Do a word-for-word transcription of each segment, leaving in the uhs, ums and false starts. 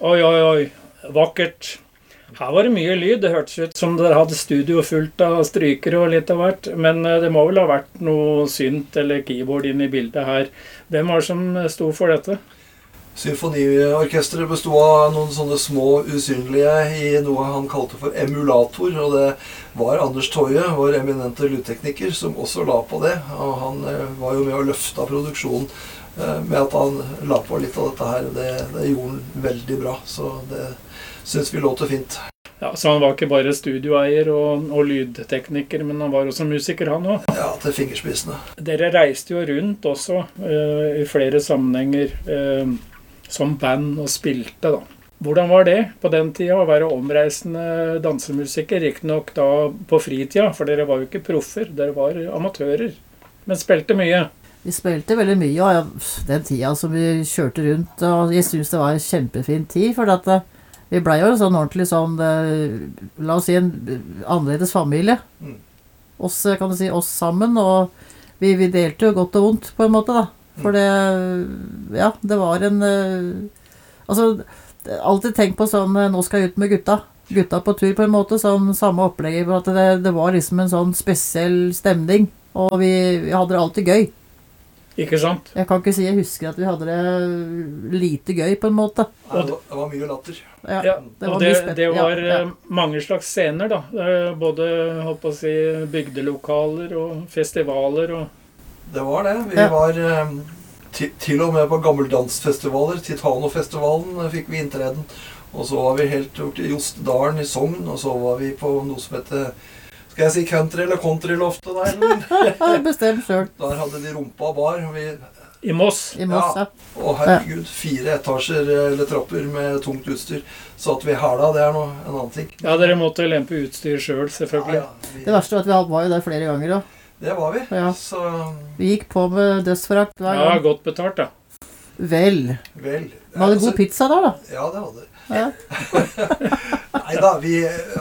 Oi, oi, oi. Vakkert. Her var det mye lyd. Det hørtes ut som dere hadde studio fullt av strykere og litt av hvert. Men det må vel ha vært noe synt eller keyboard inn i bildet her. Hvem var det som sto for dette? Symfoniorkestret bestod av noen sånne små usynlige i noe han kalte for emulator, og det var Anders Toje, vår eminente lydtekniker, som også la på det, og han var jo med å løfte produksjonen med at han la på litt av dette her. Det, det gjorde han veldig bra, så det synes vi låter fint. Ja, så han var ikke bare studioeier og, og lydtekniker, men han var også musiker, han også? Ja, til fingerspissene. Dere reiste jo rundt også uh, i flere sammenhenger, uh, som band og spilte da. Hvordan var det på den tida å være omreisende dansemusiker? Ikke nok da på fritida, for dere var jo ikke proffer, dere var amatører, men spilte mye. Vi spilte veldig mye, og den tida som vi kjørte rundt, og jeg synes det var en kjempefin tid, for at vi ble jo sånn ordentlig sånn, la oss si en annerledes familie. Oss, kan du si, oss sammen, og vi, vi delte jo godt og vondt på en måte da. For det, ja, det var en, altså, alltid tenkt på sånn, nå skal jeg ut med gutta. Gutta på tur på en måte, sånn samme opplegg, for at det, det var liksom en sånn spesiell stemning, og vi, vi hadde det alltid gøy. Ikke sant? Jeg kan ikke si jeg husker at vi hadde det lite gøy på en måte. Ja, det var mye latter. Ja, ja, det og det, det var ja, ja. mange slags scener da, både holdt på å si, bygdelokaler og festivaler og... Det var det. Vi ja. var til, til og med på gammeldansfestivaler. Titanofestivalen fikk vi inntreden. Og så var vi helt gjort i Jostedalen i Sogn, og så var vi på noe som heter, skal jeg si country eller countryloftet der? Bestemt selv. Der hadde de rumpa bar. Vi, I Moss? I Moss, ja. ja. Og herregud, fire etasjer eller trapper med tungt utstyr. Så at vi hæla, det er noe, en annen ting. Ja, dere måtte lempe utstyr selv, selvfølgelig. Ja, ja, vi... Det verste var at vi var jo der flere ganger da. Det var vi. Ja. Så... Vi gikk på med dødsforakt hver gang. Ja, godt betalt da. Vel. Vel. Vi hadde god pizza der da. Ja, det hadde. Ja. Neida, vi,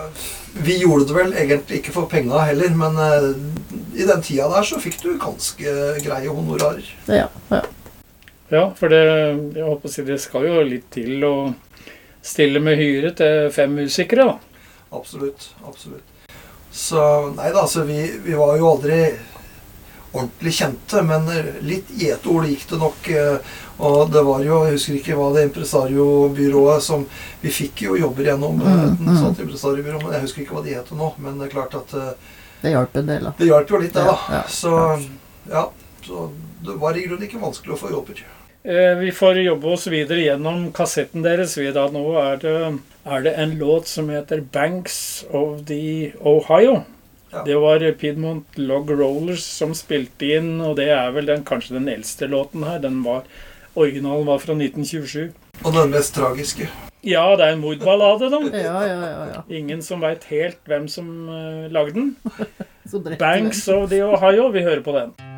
vi gjorde det vel egentlig ikke for penga heller, men uh, i den tida der så fikk du ganske greie honorarer. Ja, ja. Ja, for det, jeg håper å si, det skal jo litt til å stille med hyre til fem musikere da. Absolutt, absolutt. Så, nei da, så vi, vi var jo aldri ordentlig kjente, men litt gjetord gikk det nok, og det var jo, jeg husker ikke hva det impresariobyrået som, vi fikk jo jobber gjennom mm, mm. et sånt impresariobyrå, men jeg husker ikke hva de heter nå, men det er klart at det hjalp en del da. Det hjalp jo litt det da, ja, ja, så ja, så det var i grunnen ikke vanskelig å få jobber. Vi får jobbe oss videre gjennom kassetten deres. Da nå er det, er det en låt som heter Banks of the Ohio. Ja. Det var Piedmont Log Rollers som spilte inn, og det er vel den, kanskje den eldste låten her. Den var, originalen var fra nitten tjuesju. Og den mest tragiske. Ja, det er en mordballade da. Ja, ja, ja, ja. Ingen som vet helt hvem som uh, lagde den. Banks of the Ohio, vi hører på den.